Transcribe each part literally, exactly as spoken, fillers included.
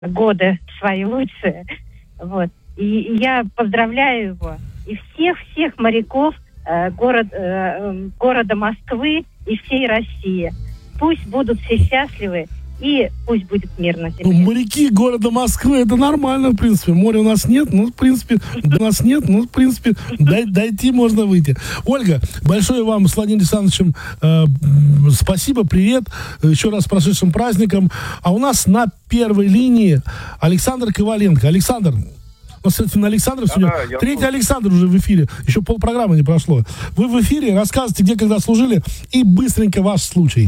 годы свои лучшие. Вот. И, и я поздравляю его и всех-всех моряков э, город, э, города Москвы и всей России. Пусть будут все счастливы и пусть будет мир на земле. Ну, моряки города Москвы, это нормально, в принципе. Моря у нас нет, ну, в принципе, у нас нет, ну, в принципе, дай, дойти можно выйти. Ольга, большое вам с Владимиром Александровичем э, спасибо, привет, еще раз с прошедшим праздником. А у нас на первой линии Александр Коваленко. Александр, ну, соответственно, Александр сегодня. Да, да, Третий Александр уже в эфире. Еще полпрограммы не прошло. Вы в эфире, рассказывайте, где, когда служили, и быстренько ваш случай.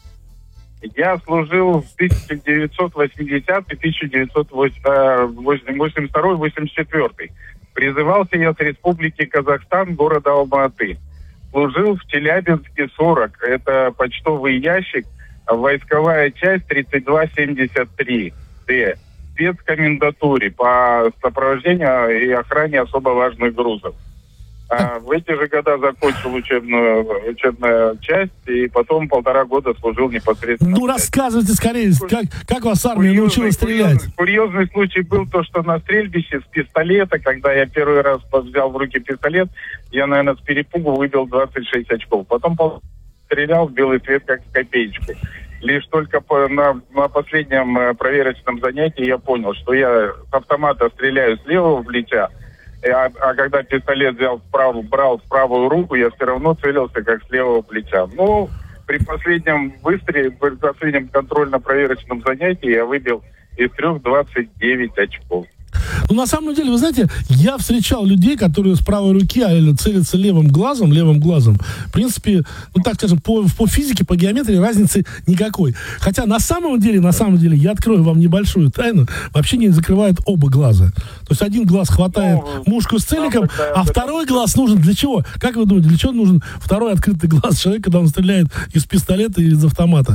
Я служил в тысяча девятьсот восьмидесятом, тысяча девятьсот восемьдесят втором — восемьдесят четвёртом. Призывался я с Республики Казахстан, города Алматы. Служил в Челябинске сорок. Это почтовый ящик, войсковая часть тридцать два семьдесят три Д. Спецкомендатуре по сопровождению и охране особо важных грузов. А в эти же года закончил учебную, учебную часть и потом полтора года служил непосредственно. Ну, рассказывайте скорее, как, как вас армия научила стрелять. Курьезный, курьезный случай был то, что на стрельбище с пистолета, когда я первый раз взял в руки пистолет, я, наверное, с перепугу выбил двадцать шесть очков. Потом стрелял в белый цвет, как в копеечку. Лишь только по, на, на последнем э, проверочном занятии я понял, что я с автомата стреляю с левого плеча, А, а когда пистолет взял в правую, брал в правую руку, я все равно целился как с левого плеча. Ну, при последнем выстреле, при последнем контрольно-проверочном занятии я выбил из трех двадцать девять очков. Ну, на самом деле, вы знаете, я встречал людей, которые с правой руки целятся левым глазом, левым глазом. В принципе, ну, так скажем, по, по физике, по геометрии разницы никакой. Хотя на самом деле, на самом деле, я открою вам небольшую тайну, вообще не закрывает оба глаза. То есть один глаз хватает ну, мушку с целиком, а второй глаз нужен для чего? Как вы думаете, для чего нужен второй открытый глаз человека, когда он стреляет из пистолета или из автомата?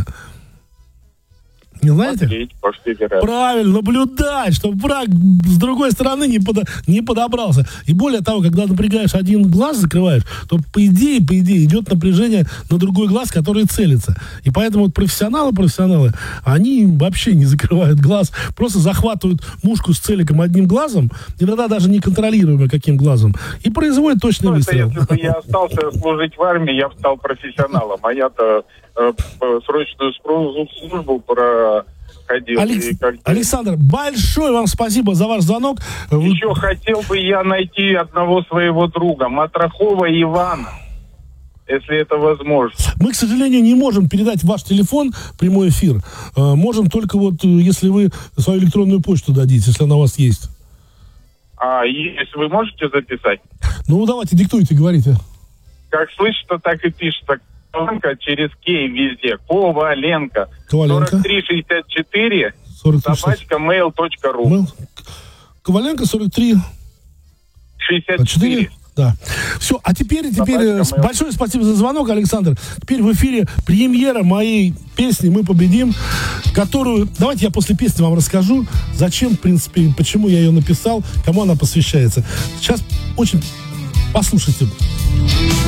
Не знаете? Правильно, наблюдать, чтобы враг с другой стороны не, подо, не подобрался. И более того, когда напрягаешь один глаз, закрываешь, то по идее, по идее идет напряжение на другой глаз, который целится. И поэтому вот профессионалы, профессионалы, они вообще не закрывают глаз, просто захватывают мушку с целиком одним глазом, иногда даже неконтролируемо каким глазом, и производят точный ну, выстрел. Если бы я остался служить в армии, я бы стал профессионалом, а я-то э, срочную службу про Ходил, Алекс... Александр, большое вам спасибо за ваш звонок. Еще Вы... хотел бы я найти одного своего друга, Матрахова Ивана, если это возможно. Мы, к сожалению, не можем передать ваш телефон в прямой эфир. Можем только вот, если вы свою электронную почту дадите, если она у вас есть. А если вы можете записать? Ну, давайте, диктуйте, говорите. Как слышится, так и пишется. Коваленко через Кей везде. Коваленко. Коваленко. сорок три шестьдесят четыре собачка мейл точка ру. Коваленко сорок три шестьдесят четыре. Да. Все, а теперь, теперь большое спасибо за звонок, Александр. Теперь в эфире премьера моей песни «Мы победим», которую, давайте я после песни вам расскажу, зачем, в принципе, почему я ее написал, кому она посвящается. Сейчас очень послушайте.